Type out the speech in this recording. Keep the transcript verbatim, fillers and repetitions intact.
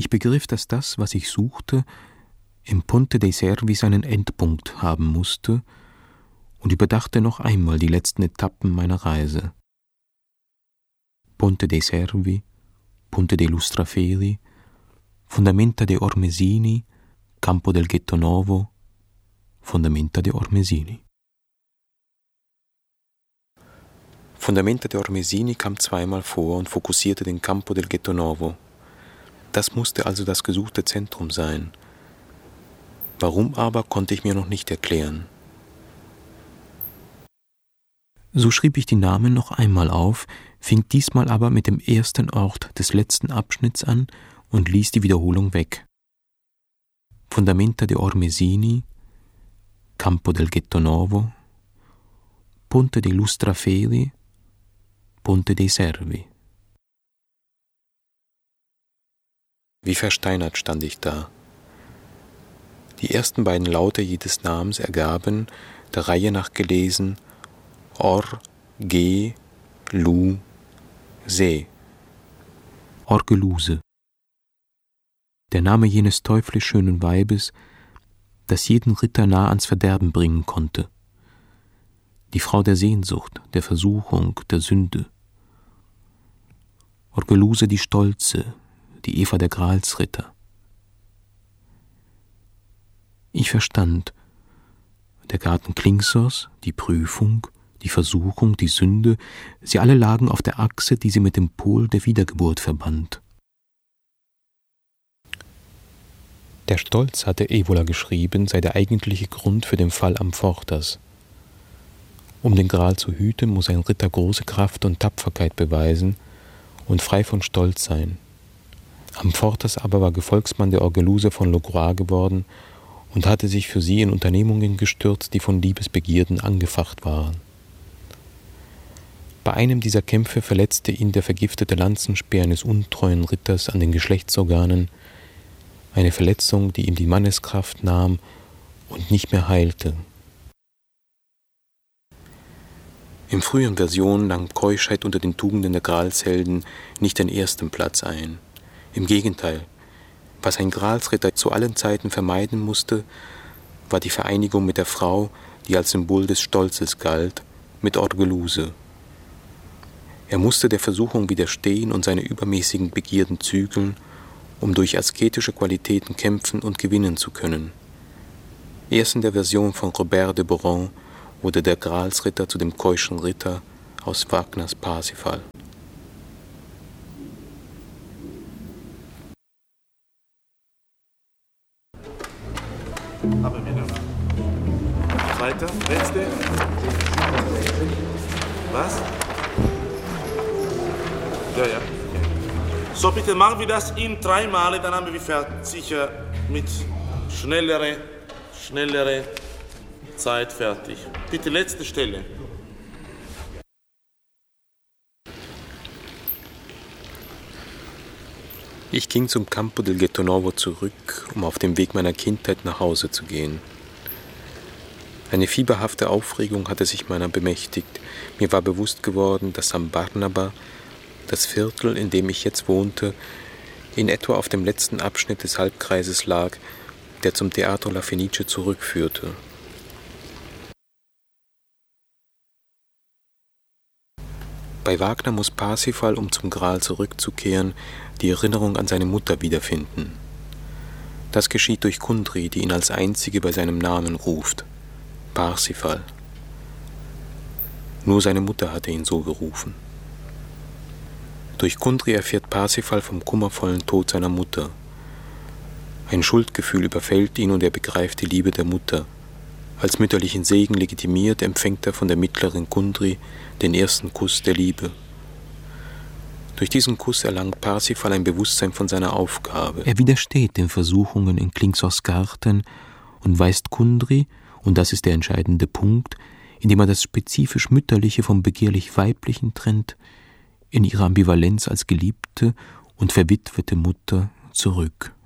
Ich begriff, dass das, was ich suchte, im Ponte dei Servi seinen Endpunkt haben musste und überdachte noch einmal die letzten Etappen meiner Reise. Ponte dei Servi, Ponte dei Lustrafeli, Fondamenta de Ormesini, Campo del Ghetto Novo, Fondamenta de Ormesini. Fondamenta de Ormesini kam zweimal vor und fokussierte den Campo del Ghetto Novo. Das musste also das gesuchte Zentrum sein. Warum aber, konnte ich mir noch nicht erklären. So schrieb ich die Namen noch einmal auf, fing diesmal aber mit dem ersten Ort des letzten Abschnitts an und ließ die Wiederholung weg. Fondamenta de Ormesini, Campo del Ghetto Novo, Ponte dei Lustrafeli, Ponte dei Servi. Wie versteinert stand ich da. Die ersten beiden Laute jedes Namens ergaben, der Reihe nach gelesen, Or, Ge, Lu, Se. Orgeluse. Der Name jenes teuflisch schönen Weibes, das jeden Ritter nah ans Verderben bringen konnte. Die Frau der Sehnsucht, der Versuchung, der Sünde. Orgeluse die Stolze, die Eva der Gralsritter. Ich verstand, der Garten Klingsors, die Prüfung, die Versuchung, die Sünde, sie alle lagen auf der Achse, die sie mit dem Pol der Wiedergeburt verband. Der Stolz, hatte Evola geschrieben, sei der eigentliche Grund für den Fall Amfortas. Um den Gral zu hüten, muss ein Ritter große Kraft und Tapferkeit beweisen und frei von Stolz sein. Amfortas aber war Gefolgsmann der Orgeluse von Logrois geworden und hatte sich für sie in Unternehmungen gestürzt, die von Liebesbegierden angefacht waren. Bei einem dieser Kämpfe verletzte ihn der vergiftete Lanzenspeer eines untreuen Ritters an den Geschlechtsorganen, eine Verletzung, die ihm die Manneskraft nahm und nicht mehr heilte. In frühen Versionen nahm Keuschheit unter den Tugenden der Gralshelden nicht den ersten Platz ein. Im Gegenteil, was ein Gralsritter zu allen Zeiten vermeiden musste, war die Vereinigung mit der Frau, die als Symbol des Stolzes galt, mit Orgeluse. Er musste der Versuchung widerstehen und seine übermäßigen Begierden zügeln, um durch asketische Qualitäten kämpfen und gewinnen zu können. Erst in der Version von Robert de Boron wurde der Gralsritter zu dem keuschen Ritter aus Wagners Parsifal. Aber wieder. Weiter, letzte. Was? Ja, ja. So, bitte machen wir das in drei Male, dann haben wir fertig. Sicher mit schnellere, schnellere Zeit fertig. Bitte letzte Stelle. Ich ging zum Campo del Ghetto Novo zurück, um auf dem Weg meiner Kindheit nach Hause zu gehen. Eine fieberhafte Aufregung hatte sich meiner bemächtigt. Mir war bewusst geworden, dass San Barnaba, das Viertel, in dem ich jetzt wohnte, in etwa auf dem letzten Abschnitt des Halbkreises lag, der zum Teatro La Fenice zurückführte. Bei Wagner muss Parsifal, um zum Gral zurückzukehren, die Erinnerung an seine Mutter wiederfinden. Das geschieht durch Kundry, die ihn als einzige bei seinem Namen ruft. Parsifal. Nur seine Mutter hatte ihn so gerufen. Durch Kundry erfährt Parsifal vom kummervollen Tod seiner Mutter. Ein Schuldgefühl überfällt ihn und er begreift die Liebe der Mutter. Als mütterlichen Segen legitimiert, empfängt er von der mittleren Kundry den ersten Kuss der Liebe. Durch diesen Kuss erlangt Parsifal ein Bewusstsein von seiner Aufgabe. Er widersteht den Versuchungen in Klingsors Garten und weist Kundry, und das ist der entscheidende Punkt, indem er das spezifisch Mütterliche vom begehrlich Weiblichen trennt, in ihrer Ambivalenz als geliebte und verwitwete Mutter zurück.